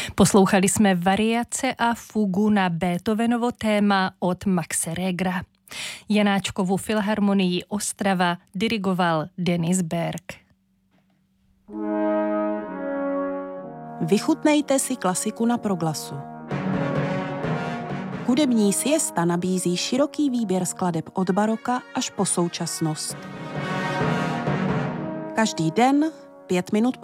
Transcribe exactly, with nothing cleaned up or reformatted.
Poslouchali jsme variace a fugu na Beethovenovo téma od Maxe Regera. Janáčkovu filharmonii Ostrava dirigoval Denis Berg. Vychutnejte si klasiku na Proglasu. Hudební siesta nabízí široký výběr skladeb od baroka až po současnost. Každý den pět minut